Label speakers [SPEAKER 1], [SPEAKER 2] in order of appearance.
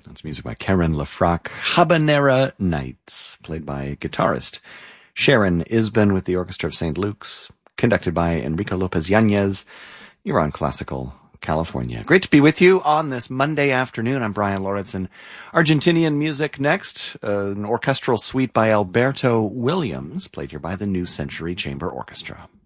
[SPEAKER 1] That's music by Karen Lafrac. Habanera Nights, played by guitarist Sharon Isbin with the Orchestra of St. Luke's, conducted by Enrico Lopez Yanez. You're on Classical California. Great to be with you on this Monday afternoon. I'm Brian Lauritsen. Argentinian music next, an orchestral suite by Alberto Williams, played here by the New Century Chamber Orchestra.